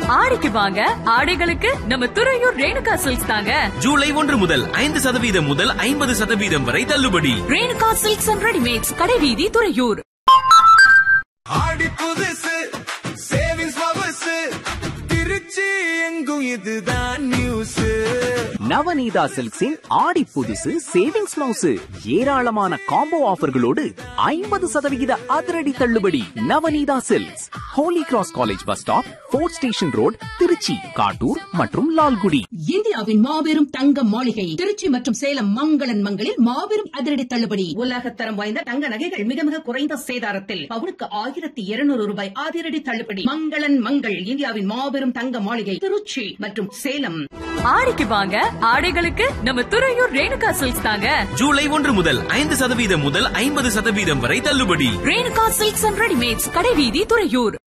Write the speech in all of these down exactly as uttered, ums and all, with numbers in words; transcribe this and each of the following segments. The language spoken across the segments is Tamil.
ஆடிக்கு வாங்க, ஆடைகளுக்கு நம்ம துறையூர் ரேணுகா சில்க்ஸ் தாங்க. ஜூலை ஒன்று முதல் ஐந்து சதவீதம் முதல் ஐம்பது சதவீதம் வரை தள்ளுபடி. ரேணுகா சில்க்ஸ் அண்ட் ரெடிமேட்ஸ், கடைவீதி, துறையூர். ஆடி புதுசு சேவிங்ஸ் பவர்ஸ், திருச்சி எங்கும் இதுதான் நியூஸ். நவநீதா சில்க்ஸின் ஆடி புதுசு சேவிங்ஸ் பிளவுஸ் ஏராளமான காம்போ ஆஃபர்களோடு ஐம்பது சதவிகித அதிரடி தள்ளுபடி. Navaneetha silks, Holi cross college bus stop, fort station road, Trichy, Kattur மற்றும் லால்குடி. இந்தியாவின் மாபெரும் தங்க மாளிகை திருச்சி மற்றும் சேலம் மங்களன் மங்களில் மாபெரும் அதிரடி தள்ளுபடி. உலகத்தரம் வாய்ந்த தங்க நகைகள் மிக மிக குறைந்த சேதாரத்தில் பவுனுக்கு ஆயிரத்தி இருநூறு ரூபாய் அதிரடி தள்ளுபடி. மங்களன் மங்கள், இந்தியாவின் மாபெரும் தங்க மாளிகை திருச்சி மற்றும் சேலம். ஆடிக்கு வாங்க, ஆடைகளுக்கு நம்ம துறையூர் ரேணுகா சில்க்ஸ் தாங்க. ஜூலை ஒன்று முதல் ஐந்து சதவீதம் முதல் ஐம்பது சதவீதம் வரை தள்ளுபடி. ரேணுகா சில்க்ஸ் அண்ட் ரெடிமேட்ஸ், கடைவீதி, துறையூர்.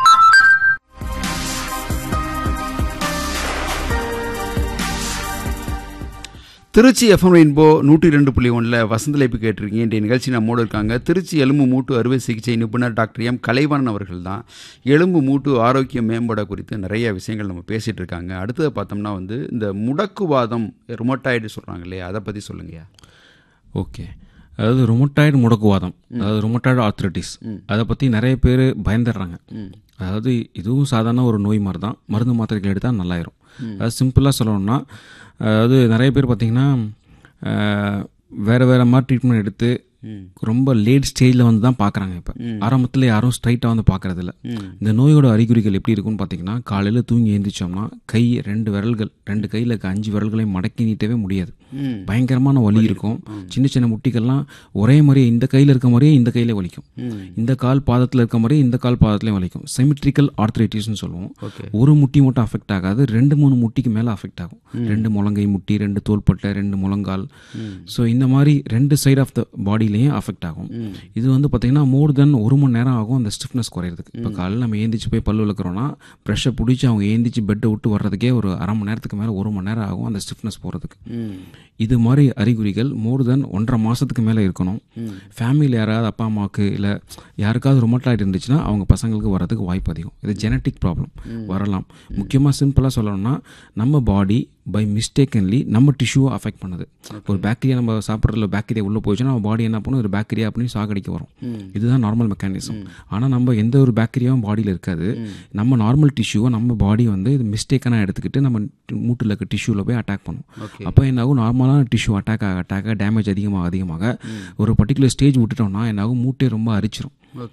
திருச்சி எஃப்எம் ரெயின்போ நூற்றி ரெண்டு புள்ளி ஒன்றில் வசந்தலைப்பு கேட்டிருக்கீங்க. இன்றைய நிகழ்ச்சி நம்மோடு இருக்காங்க திருச்சி எலும்பு மூட்டு அறுவை சிகிச்சை நிபுணர் டாக்டர் எம் கலைவாணன் அவர்கள் தான். எலும்பு மூட்டு ஆரோக்கியம் மேம்பட குறித்து நிறைய விஷயங்கள் நம்ம பேசிகிட்டு இருக்காங்க. அடுத்தது பார்த்தோம்னா வந்து இந்த முடக்குவாதம், ருமட்டாய்டு சொல்கிறாங்க இல்லையா, அதை பற்றி சொல்லுங்கய்யா. ஓகே, அதாவது ருமட்டாய்டு முடக்குவாதம், அதாவது ருமட்டாய்டு ஆர்த்ரைட்டிஸ், அதை பற்றி நிறைய பேர் பயந்துடுறாங்க. அதாவது இதுவும் சாதாரண ஒரு நோய் மாதிரி தான், மருந்து மாத்திரைகள் எடுத்தால் நல்லாயிரும். அது சிம்பிளாக சொல்லணும்னா, அதாவது நிறைய பேர் பார்த்திங்கன்னா வேறு வேறு மாதிரி ட்ரீட்மெண்ட் எடுத்து ரொம்ப லேட் ஸ்டேஜில் வந்து தான் பார்க்குறாங்க. இப்போ ஆரம்பத்தில் யாரும் ஸ்ட்ரைட்டாக வந்து பார்க்குறதில்ல. இந்த நோயோட அறிகுறிகள் எப்படி இருக்குன்னு பார்த்தீங்கன்னா, காலையில் தூங்கி எழுந்திரிச்சோம்னா கை ரெண்டு விரல்கள் ரெண்டு கையில் இருக்க அஞ்சு விரல்களையும் மடக்கி நீட்டவே முடியாது. பயங்கரமான வலி இருக்கும். சின்ன சின்ன முட்டிகள்லாம் ஒரே மாதிரியே இந்த கையில் இருக்க மாதிரியே இந்த கையிலே வலிக்கும். இந்த கால் பாதத்தில் இருக்க மாதிரியே இந்த கால் பாதத்துலேயும் வலிக்கும். சிமெட்ரிக்கல் ஆர்த்ரைட்டிஸ்னு சொல்லுவோம். ஒரு முட்டி மட்டும் அஃபெக்ட் ஆகாது, ரெண்டு மூணு முட்டிக்கு மேலே அஃபெக்ட் ஆகும். ரெண்டு முழங்கை முட்டி, ரெண்டு தோள்பட்டை, ரெண்டு முழங்கால். ஸோ இந்த மாதிரி ரெண்டு சைட் ஆஃப் த பாடியிலையும் அஃபெக்ட் ஆகும். இது வந்து பார்த்தீங்கன்னா மோர் தென் ஒரு மணி நேரம் ஆகும் அந்த ஸ்டிஃப்னஸ் குறையிறதுக்கு. இப்போ காலையில் நம்ம ஏந்திச்சு போய் பல்லு விளக்குறோன்னா ப்ரெஷ்ஷை பிடிச்சி அவங்க ஏந்திச்சு பெட்டை விட்டு வர்றதுக்கே ஒரு அரை மணி நேரத்துக்கு மேலே ஒரு மணி நேரம் ஆகும் அந்த ஸ்டிஃப்னஸ் போகிறதுக்கு. இது மாதிரி அறிகுறிகள் மோர் தென் ஒன்றரை மாதத்துக்கு மேலே இருக்கணும். ஃபேமிலியில் யாராவது அப்பா அம்மாவுக்கு இல்லை யாருக்காவது ருமட்டாய்டு இருந்துச்சுன்னா அவங்க பசங்களுக்கு வர்றதுக்கு வாய்ப்பு அதிகம். இது ஜெனட்டிக் ப்ராப்ளம் வரலாம். முக்கியமாக சிம்பிளாக சொல்லணும்னா, நம்ம பாடி பை மிஸ்டேக்கன்லி நம்ம டிஷ்யூவை அஃபெக்ட் பண்ணுது. ஒரு பாக்டீரியா நம்ம சாப்பிட்றதுல பாக்டீரியா உள்ளே போயிடுச்சுன்னா நம்ம பாடி என்ன பண்ணும், ஒரு பாக்டீரியா அப்படின்னு சாகடிக்க வரும். இதுதான் நார்மல் மெக்கானிசம். ஆனால் நம்ம எந்த ஒரு பாக்டீரியாவும் பாடியில் இருக்காது. நம்ம நார்மல் டிஷ்யூவை நம்ம பாடி வந்து இது மிஸ்டேக்கான எடுத்துக்கிட்டு நம்ம மூட்டில் இருக்க டிஷ்யூவில் போய் அட்டாக் பண்ணும். அப்போ என்னாகும், நார்மலான டிஷ்யூ அட்டாக் ஆக அட்டாக் டேமேஜ் அதிகமாக அதிகமாக ஒரு பர்டிகுலர் ஸ்டேஜ் விட்டுட்டோம்னா என்னாகும், மூட்டே ரொம்ப அரிச்சிரும்.